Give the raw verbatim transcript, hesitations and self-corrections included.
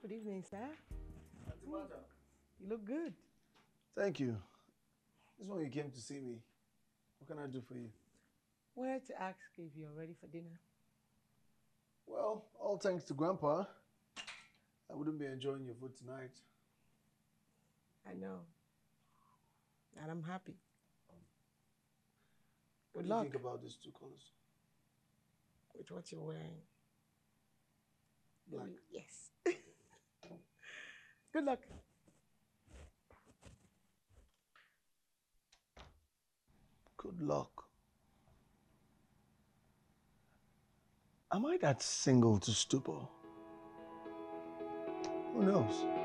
Good evening, sir. Mm. You look good. Thank you. This one you came to see me. What can I do for you? Wanted to ask if you're ready for dinner. Well, all thanks to Grandpa. I wouldn't be enjoying your food tonight. I know. And I'm happy. What Good do you luck think about these two colors? with what you're wearing. Black. Yes. Good luck. Good luck. Am I that single to stupor? Who knows?